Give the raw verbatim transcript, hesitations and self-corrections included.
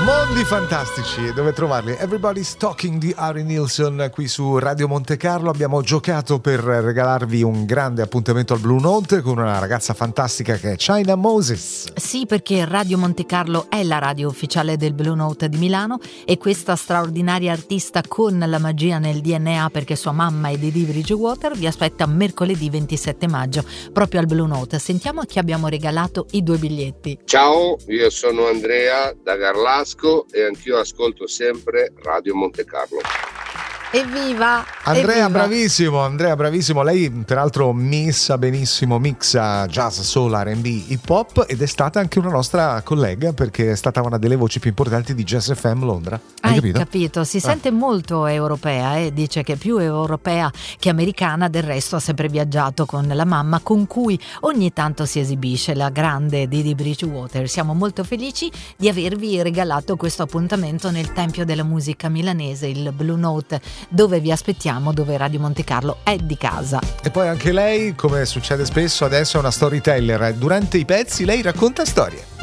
Mondi fantastici, dove trovarli? Everybody's Talking di Harry Nilsson qui su Radio Monte Carlo. Abbiamo giocato per regalarvi un grande appuntamento al Blue Note con una ragazza fantastica che è China Moses. Sì, perché Radio Monte Carlo è la radio ufficiale del Blue Note di Milano e questa straordinaria artista con la magia nel D N A, perché sua mamma è di Bridgewater, vi aspetta mercoledì ventisette maggio proprio al Blue Note. Sentiamo a chi abbiamo regalato i due biglietti. Ciao, io sono Andrea da Garlasco e anch'io ascolto sempre Radio Monte Carlo. Evviva! Andrea, evviva. bravissimo, Andrea, bravissimo. Lei peraltro missa benissimo, mixa jazz, soul, R and B, hip hop ed è stata anche una nostra collega perché è stata una delle voci più importanti di Jazz F M Londra. Hai, Hai capito? capito? Si ah. sente molto europea, eh? Dice che è più europea che americana, del resto ha sempre viaggiato con la mamma con cui ogni tanto si esibisce, la grande Didi Bridgewater. Siamo molto felici di avervi regalato questo appuntamento nel Tempio della Musica milanese, il Blue Note, dove vi aspettiamo, dove Radio Monte Carlo è di casa. E poi anche lei, come succede spesso, adesso è una storyteller. Durante i pezzi lei racconta storie.